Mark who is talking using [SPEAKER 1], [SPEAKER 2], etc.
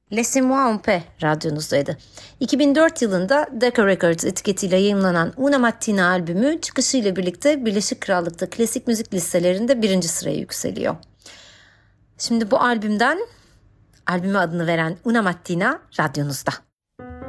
[SPEAKER 1] Laissez-moi en paix radyonuzdaydı. 2004 yılında Decca Records etiketiyle yayımlanan Una Mattina albümü çıkışıyla birlikte Birleşik Krallık'ta klasik müzik listelerinde 1. sıraya yükseliyor. Şimdi bu albümden albüme adını veren Una Mattina radyonuzda.